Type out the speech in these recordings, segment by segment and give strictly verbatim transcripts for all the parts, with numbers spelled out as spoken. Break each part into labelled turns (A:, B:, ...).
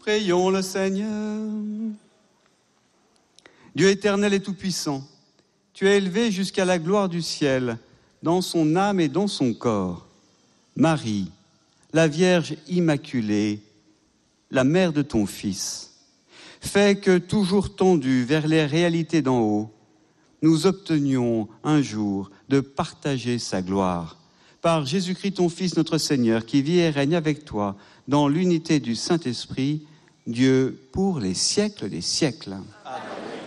A: Prions le Seigneur. Dieu éternel et tout-puissant, tu es élevé jusqu'à la gloire du ciel, dans son âme et dans son corps. Marie, la Vierge Immaculée, la mère de ton Fils, fais que, toujours tendus vers les réalités d'en haut, nous obtenions un jour de partager sa gloire. Par Jésus-Christ, ton Fils, notre Seigneur, qui vit et règne avec toi dans l'unité du Saint-Esprit, Dieu pour les siècles des siècles. Amen.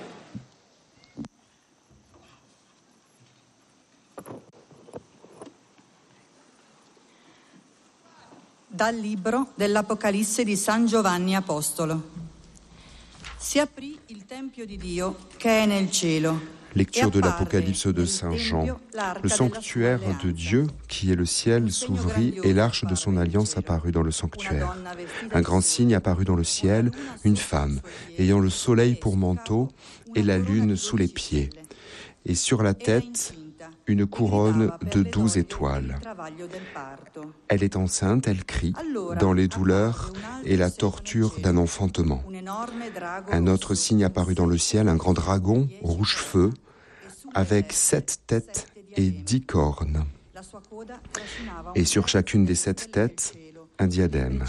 B: Dal libro dell'Apocalisse di San Giovanni Apostolo. Si aprì il tempio di Dio che è nel cielo.
C: Lecture de l'Apocalypse de Saint Jean. Le sanctuaire de Dieu, qui est le ciel, s'ouvrit et l'arche de son alliance apparut dans le sanctuaire. Un grand signe apparut dans le ciel, une femme, ayant le soleil pour manteau et la lune sous les pieds. Et sur la tête, une couronne de douze étoiles. Elle est enceinte, elle crie, dans les douleurs et la torture d'un enfantement. Un autre signe apparut dans le ciel, un grand dragon, rouge-feu, avec sept têtes et dix cornes. Et sur chacune des sept têtes, un diadème.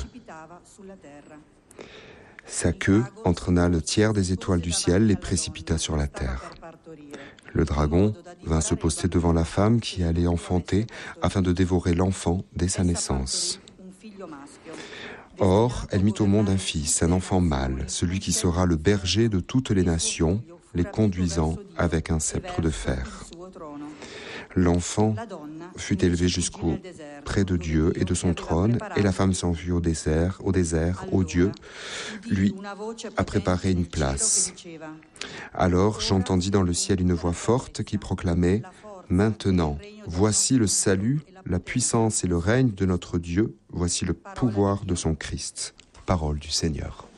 C: Sa queue entraîna le tiers des étoiles du ciel, les précipita sur la terre. Le dragon vint se poster devant la femme qui allait enfanter afin de dévorer l'enfant dès sa naissance. Or, elle mit au monde un fils, un enfant mâle, celui qui sera le berger de toutes les nations, les conduisant avec un sceptre de fer. L'enfant fut élevé jusqu'au près de Dieu et de son trône, et la femme s'enfuit au désert, au désert, où Dieu lui a préparé une place. Alors j'entendis dans le ciel une voix forte qui proclamait « Maintenant, voici le salut, la puissance et le règne de notre Dieu, voici le pouvoir de son Christ. » Parole du Seigneur.